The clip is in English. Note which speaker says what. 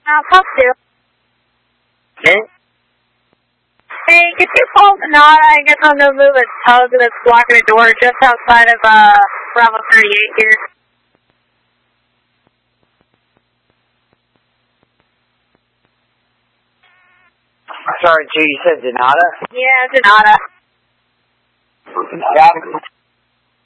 Speaker 1: Pop 2.
Speaker 2: Okay.
Speaker 1: Hey, could you call Donata? I guess I'm going to move a tug that's blocking the door just outside of Bravo 38 here.
Speaker 2: Sorry, G, you said Donata?
Speaker 1: Yeah, Donata.
Speaker 2: Got it.